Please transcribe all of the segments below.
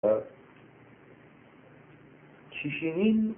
kişinin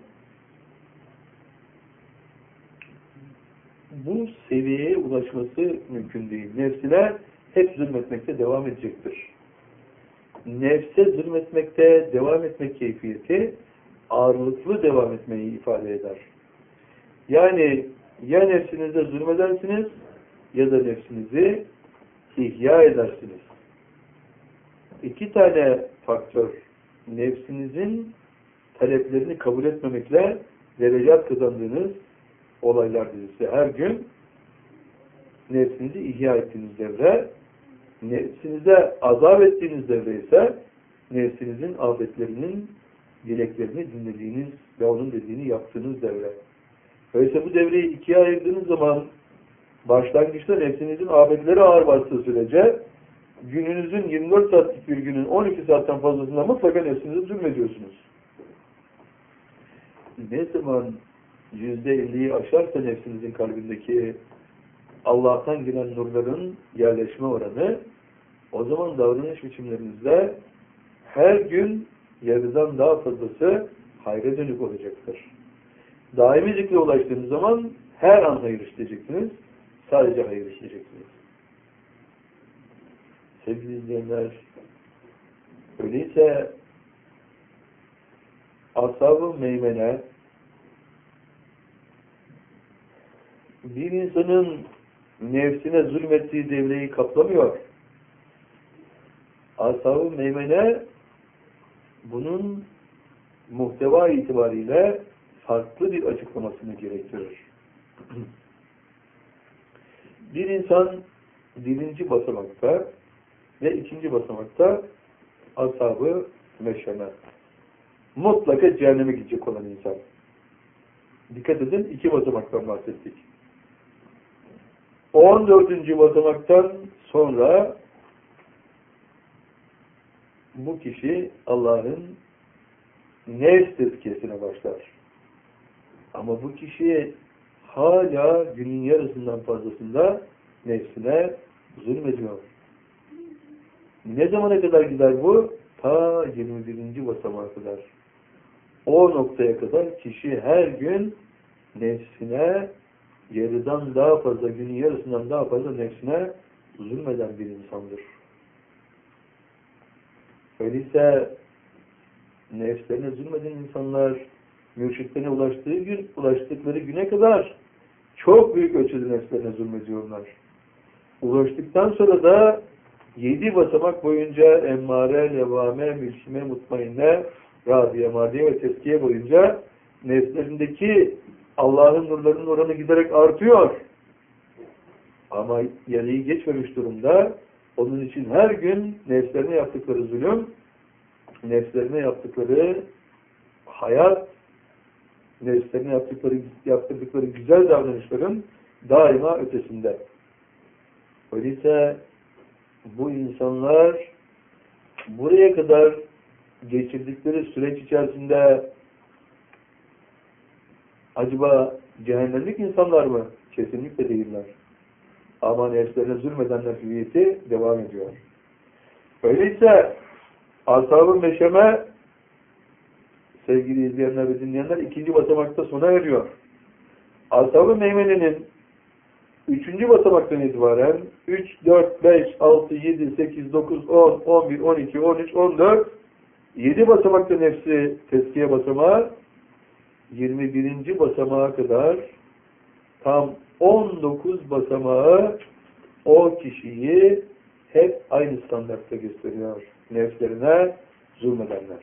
bu seviyeye ulaşması mümkün değil. Nefsine hep zulmetmekte devam edecektir. Nefse zulmetmekte devam etmek keyfiyeti ağırlıklı devam etmeyi ifade eder. Yani ya nefsinize zulmedersiniz ya da nefsinizi ihya edersiniz. İki tane faktör, nefsinizin taleplerini kabul etmemekle derecat kazandığınız olaylar dizisi. Her gün nefsinizi ihya ettiğiniz devre, nefsinize azap ettiğiniz devre ise nefsinizin afetlerinin dileklerini dinlediğiniz ve onun dediğini yaptığınız devre. Öyleyse bu devreyi ikiye ayırdığınız zaman başlangıçta nefsinizin afetleri ağır bastığı sürece gününüzün 24 saatlik bir günün 12 saatten fazlasında mutlaka nefsinize zulmediyorsunuz. Ne zaman %50'yi aşarsa nefsinizin kalbindeki Allah'tan gelen nurların yerleşme oranı, o zaman davranış biçimlerinizde her gün yarıdan daha fazlası hayra dönük olacaktır. Daimi zikre ulaştığınız zaman her an hayır işleyeceksiniz. Sadece hayır işleyeceksiniz. Sevgili izleyenler, öyleyse ashab-ı meymene bir insanın nefsine zulmettiği devreyi kaplamıyor. Ashab-ı meymene bunun muhteva itibariyle farklı bir açıklamasını gerektirir. Bir insan birinci basamakta ve ikinci basamakta ashab-ı meşeme. Mutlaka cehenneme gidecek olan insan. Dikkat edin, iki basamaktan bahsettik. 14. basamaktan sonra bu kişi Allah'ın nefs tezkiyesine başlar. Ama bu kişi hala günün yarısından fazlasında nefsine zulmediyor. Ne zamana kadar gider bu? Ta 21. basamağa kadar. O noktaya kadar kişi her gün nefsine yarıdan daha fazla, günün yarısından daha fazla nefsine zulmeden bir insandır. Öyleyse nefslerine zulmeden insanlar mürşitlerine ulaştıkları güne kadar çok büyük ölçüde nefslerine zulmediyorlar. Ulaştıktan sonra da 7 basamak boyunca emmare, levame, mülkime, mutmainne, radiye, mardiye ve teskiye boyunca nefslerindeki Allah'ın nurlarının oranı giderek artıyor. Ama yarıyı geçmemiş durumda. Onun için her gün nefslerine yaptıkları zulüm, nefslerine yaptıkları hayat, nefslerine yaptırdıkları güzel davranışların daima ötesinde. Öyleyse bu insanlar buraya kadar geçirdikleri süreç içerisinde acaba cehennemlik insanlar mı? Kesinlikle değiller. Ama nefslerine zulmedenler hüviyeti devam ediyor. Öyleyse ashab-ı meşeme, sevgili izleyenler ve dinleyenler, ikinci basamakta sona eriyor. Ashab-ı meymenenin 3. basamaktan itibaren 3, 4, 5, 6, 7, 8, 9, 10, 11, 12, 13, 14 7 basamakta nefsi teskiye basamağı, 21. basamağa kadar tam 19 basamağı o kişiyi hep aynı standartta gösteriyor. Nefslerine zulmedenler.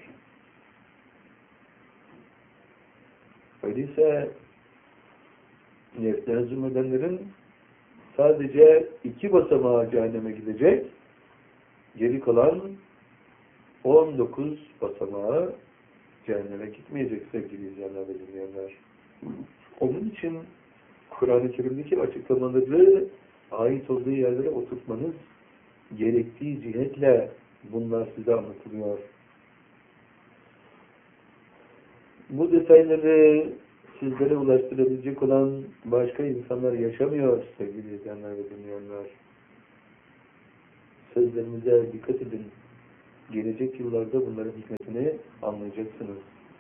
Öyleyse nefslerine zulmedenlerin sadece 2 basamağa cehenneme gidecek, geri kalan 19 basamağı cehenneme gitmeyecek sevgili izleyenler ve dinleyenler. Onun için Kur'an-ı Kerim'deki açıklamaları ait olduğu yerlere oturtmanız gerektiği cihetle bunlar size anlatılıyor. Bu detayları sizlere ulaştırabilecek olan başka insanlar yaşamıyor sevgili izleyenler ve dinleyenler. Sözlerimize dikkat edin. gelecek yıllarda bunların hikmetini anlayacaksınız.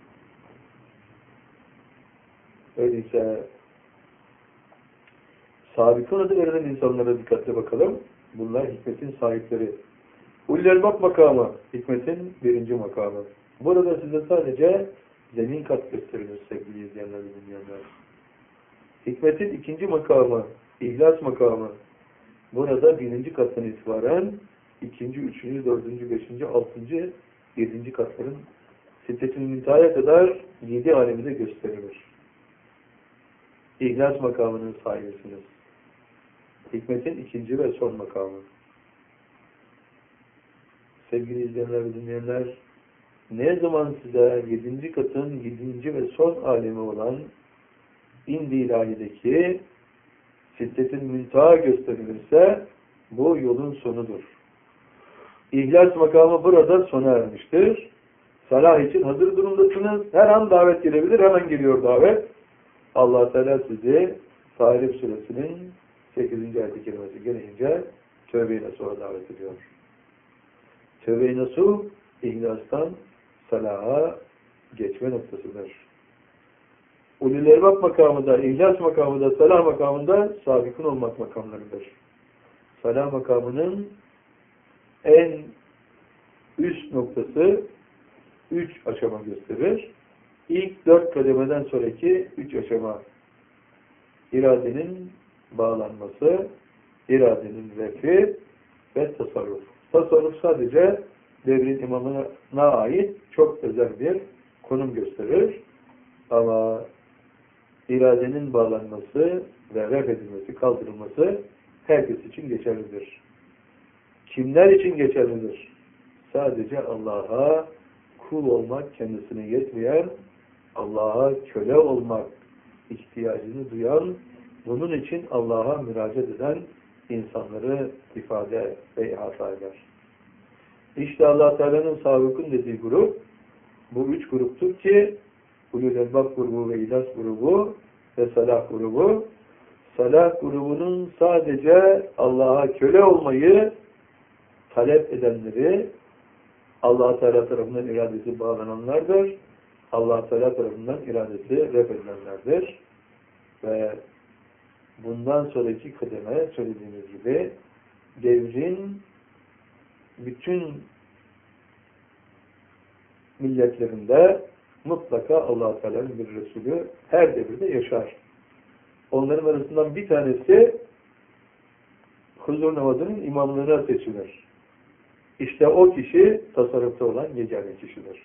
Öyleyse sabikun adı verilen insanlara dikkatle bakalım. Bunlar hikmetin sahipleri. Ulul Elbab makamı, hikmetin birinci makamı. Burada size sadece zemin kat gösterilir sevgili izleyenler ve dinleyenler. Hikmetin ikinci makamı, İhlas makamı. Burada birinci kattan itibaren ikinci, üçüncü, dördüncü, beşinci, altıncı, yedinci katların Siddetül Münteha'ya kadar 7 alemde gösterilir. İhlas makamının sahibisiniz. Hikmetin ikinci ve son makamı. Sevgili izleyenler ve dinleyenler, ne zaman size 7. katın 7. ve son alemi olan İnd-i İlahi'deki Siddetül Münteha gösterilirse bu yolun sonudur. İhlas makamı burada sona ermiştir. Salah için hazır durumdasınız. Her an davet gelebilir. Hemen geliyor davet. Allah Teala sizi Tahrib Suresinin 8. ayet-i kerimesi gelince Tövbe-i Nasuh'a davet ediyor. Tövbe-i Nasuh ihlastan salaha geçme noktasıdır. Ulul Elbab makamında, ihlas makamında, salah makamında sabikun olmak makamlarıdır. Salah makamının en üst noktası 3 aşama gösterir. İlk 4 kademeden sonraki 3 aşama. İradenin bağlanması, iradenin refi ve tasarruf. Tasarruf sadece devrin imamına ait çok özel bir konum gösterir. Ama iradenin bağlanması ve ref edilmesi, kaldırılması herkes için geçerlidir. Kimler için geçerlidir? Sadece Allah'a kul olmak kendisine yetmeyen, Allah'a köle olmak ihtiyacını duyan, bunun için Allah'a müracaat eden insanları ifade ve ihata eder. İşte Allah Teala'nın sabıkun dediği grup, bu 3 gruptur ki Ulul Elbab grubu ve İhlas grubu ve Salah grubu. Salah grubunun sadece Allah'a köle olmayı talep edenleri, Allah Teala tarafından iradesi bağlananlardır. Allah Teala tarafından iradesi ref edilenlerdir. Ve bundan sonraki kademe söylediğimiz gibi devrin bütün milletlerinde mutlaka Allah Teala'nın bir Resulü her devirde yaşar. Onların arasından bir tanesi huzur namazının imamlığına seçilir. İşte o kişi tasarrufta olan yegane kişidir.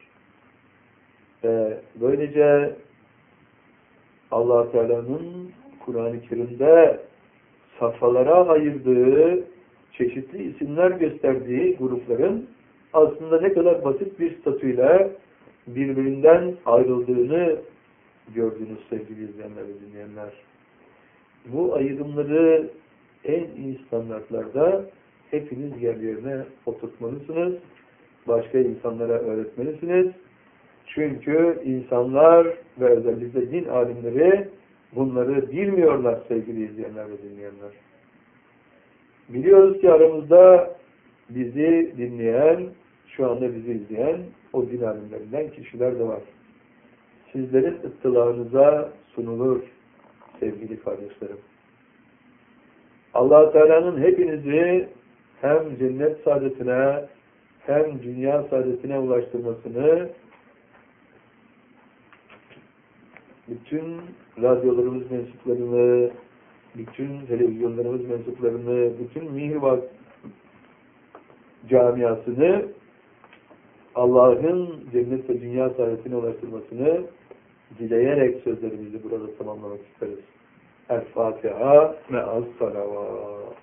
Böylece Allah Teala'nın Kur'an-ı Kerim'de safhalara ayırdığı, çeşitli isimler gösterdiği grupların aslında ne kadar basit bir statüyle birbirinden ayrıldığını gördünüz sevgili izleyenler ve dinleyenler. Bu ayrımları en iyi standartlarda hepiniz yerlerine oturtmalısınız. Başka insanlara öğretmelisiniz. Çünkü insanlar ve özellikle din alimleri bunları bilmiyorlar sevgili izleyenler ve dinleyenler. Biliyoruz ki aramızda bizi dinleyen, şu anda bizi izleyen o din alimlerinden kişiler de var. Sizlerin ıttılağınıza sunulur sevgili kardeşlerim. Allah Teala'nın hepinizi hem cennet saadetine hem dünya saadetine ulaştırmasını, bütün radyolarımız mensuplarını, bütün televizyonlarımız mensuplarını, bütün mihrbaz camiasını Allah'ın cennet ve dünya saadetine ulaştırmasını dileyerek sözlerimizi burada tamamlamak isteriz. El-Fatiha ve as-salavat.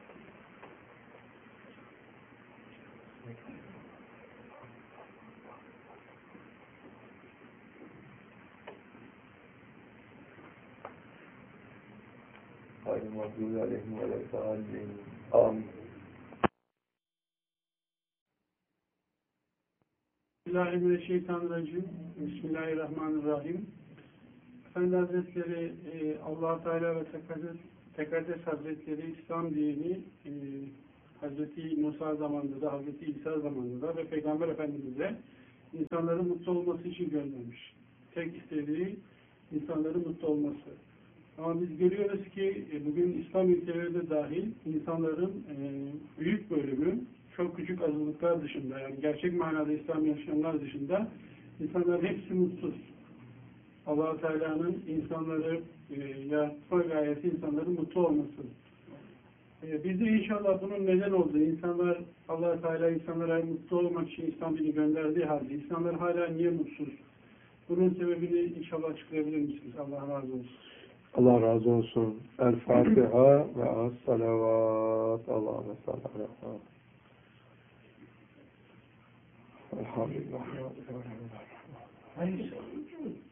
Hayır mağdubi aleyhim ve lezâlin. Amin. Bismillahirrahmanirrahim. Bismillahirrahmanirrahim. Efendi Hazretleri Allah-u Teala ve Tekaddes Hazretleri İslam dini Hazreti Musa zamanında da, Hazreti İsa zamanında da ve Peygamber Efendimiz de insanların mutlu olması için göndermiş. Tek istediği insanların mutlu olması. Ama biz görüyoruz ki bugün İslam ülkeleri de dahil insanların büyük bölümü çok küçük azınlıklar dışında, yani gerçek manada İslam yaşayanlar dışında insanların hepsi mutsuz. Allah-u Teala'nın insanları yaratma gayesi insanların mutlu olması. Biz de inşallah bunun neden olduğu, insanlar, Allah-u Teala insanlara mutlu olmak için İslam dini gönderdiği halde insanlar hala niye mutsuz? Bunun sebebini inşallah açıklayabilir misiniz? Allah razı olsun. Allah razı olsun. El Fatiha ve as-salavat. Allahümme salli ala. Elhamdülillah. Hayır.